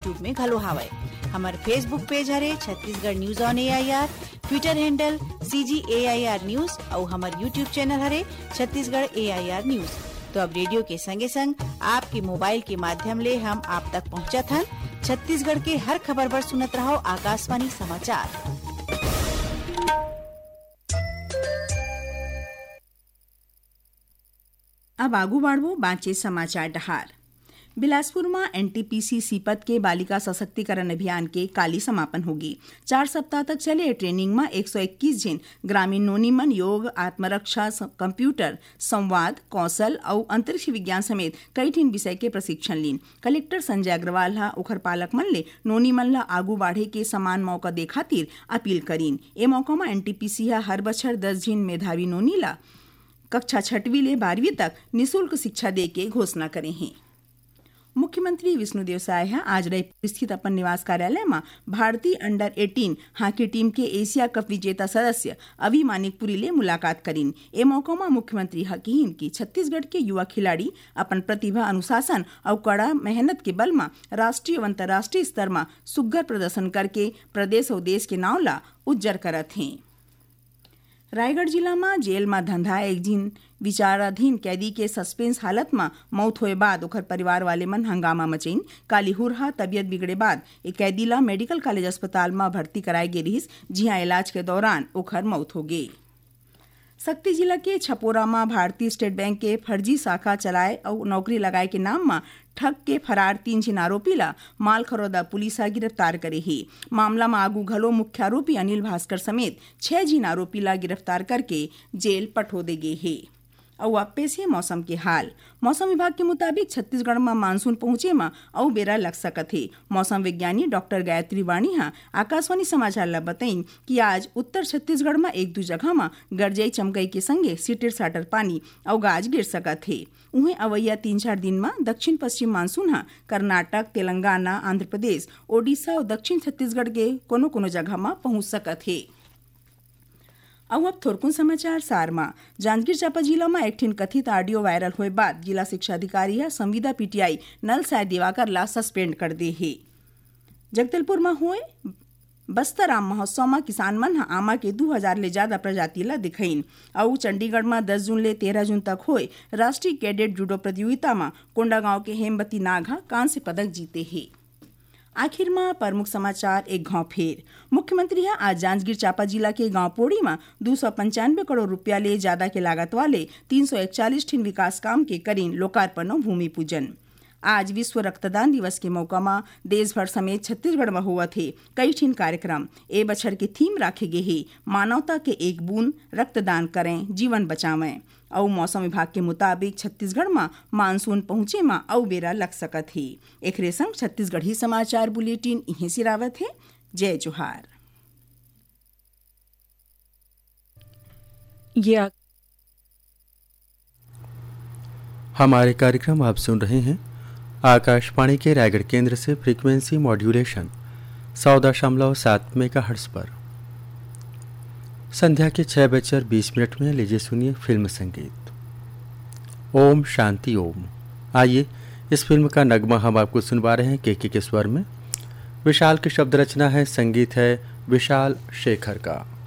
YouTube में घलो हावय। हमार फेसबुक पेज हरे Chhattisgarh news on AIR, Twitter handle CGAIR news और हमार यूट्यूब चैनल हरे छत्तीसगढ़ AIR न्यूज। तो अब रेडियो के संगे संग आपके मोबाइल के माध्यम ले हम आप तक पहुंचत हन। छत्तीसगढ़ के हर खबर पर सुनत रहो आकाशवाणी समाचार। अब आगू बाढ़वो बाँचे समाचार डहार। बिलासपुर में NTPC सीपत के बालिका सशक्तिकरण अभियान के काली समापन होगी। 4 सप्ताह तक चले ट्रेनिंग में 121 जन ग्रामीण नोनी मन योग, आत्मरक्षा, कंप्यूटर, संवाद, कौशल और अंतरिक्ष विज्ञान समेत कई ठिन विषय के प्रशिक्षण लीन। कलेक्टर संजय अग्रवाल हा ओखर पालक मन ले नोनी मन ला आगू बाढ़े के समान मौका दे खातिर अपील करीन। ए मौका में NTPC हा हर बछर 10 जन मेधावी नोनी ला कक्षा 6वीं ले 12वीं तक निःशुल्क शिक्षा दे के घोषणा करे हैं। मुख्यमंत्री विष्णुदेव साय आज रायपुर स्थित अपन निवास कार्यालय में भारतीय अंडर 18 हॉकी टीम के एशिया कप विजेता सदस्य अभी मानिकपुरी ले मुलाकात करीन। ए मौका में मुख्यमंत्री हकीन की छत्तीसगढ़ के युवा खिलाड़ी अपन प्रतिभा, अनुशासन और कड़ा मेहनत के बल में राष्ट्रीय और अंतर्राष्ट्रीय स्तर में सुघ्घर प्रदर्शन करके प्रदेश और देश के नाव ला उज्जर करत हैं। रायगढ़ जिला में जेल में धंधा एक जिन विचाराधीन कैदी के सस्पेंस हालत में मौत होए बाद ओखर परिवार वाले मन हंगामा मचैन। काली हुरहा तबियत बिगड़े बाद एक कैदी ला मेडिकल कॉलेज अस्पताल में भर्ती कराए गे रहिस, जिहां इलाज के दौरान ओखर मौत हो गई। सक्ती जिला के छपोरा में भारतीय स्टेट बैंक के फर्जी शाखा चलाए और नौकरी लगाए के नाम में ठग के फरार 3 जन आरोपी ला मालखरौदा पुलिस गिरफ्तार करे ही। मामला में आगू घलो मुख्य आरोपी अनिल भास्कर समेत 6 जन आरोपी ला गिरफ्तार करके जेल पठो दे गए है। और अब पेश है मौसम के हाल। मौसम विभाग के मुताबिक छत्तीसगढ़ में मानसून पहुंचे में और बेरा लग सकत है। मौसम विज्ञानी डॉक्टर गायत्री वाणी आकाशवाणी समाचार ला बताइन कि आज उत्तर छत्तीसगढ़ में 1-2 जगह में गरजई चमकई के संगे सिटर साटर पानी और गाज गिर सकत है। उहें अवैया 3-4 दिन में दक्षिण पश्चिम मानसून कर्नाटक, तेलंगाना, आंध्र प्रदेश, ओडिशा और दक्षिण छत्तीसगढ़ के कोनो जगह में पहुंच सकत है। अब थोरकुन समाचार सार में जांजगीर चांपा जिला में एक ठिन कथित ऑडियो वायरल हुए बाद जिला शिक्षा अधिकारी संविदा PTI नल साय दिवाकर ला सस्पेंड कर दे है। जगदलपुर में हुए बस्तर आम महोत्सव में किसान मन आमा के 2000 ले ज्यादा प्रजाति ला दिखाइन। और चंडीगढ़ में 10 जून ले 13 जून तक हुए राष्ट्रीय कैडेट जूडो प्रतियोगिता में कोंडागांव के हेमवती नाघा कांस्य पदक जीते हैं। आखिर में प्रमुख समाचार एक घाव फेर। मुख्यमंत्री आज जांजगीर चांपा जिला के गांव पोड़ी में 295 करोड़ रुपया ले ज्यादा के लागत वाले 341 ठिन विकास काम के करीन लोकार्पण और भूमि पूजन। आज विश्व रक्तदान दिवस के मौका में देश भर समेत छत्तीसगढ़ में हुआ थे कई ठिन कार्यक्रम। ए बछर के थीम राखे गे है मानवता के एक बूंद रक्तदान करें जीवन बचावें। और मौसम विभाग के मुताबिक छत्तीसगढ़ में मानसून पहुंचे में औ बेरा लग सकत है। एकरे संग छत्तीसगढ़ी समाचार बुलेटिन इहें सिरावत है। जय जोहार। हमारे कार्यक्रम आप सुन रहे हैं आकाशवाणी के रायगढ़ केंद्र से फ्रीक्वेंसी मॉड्यूलेशन 100.7 मेगाहर्ट्ज पर। संध्या के 6:20 में लीजिए सुनिए फिल्म संगीत ओम शांति ओम। आइए इस फिल्म का नगमा हम आपको सुनवा रहे हैं के स्वर में। विशाल की शब्द रचना है, संगीत है विशाल शेखर का।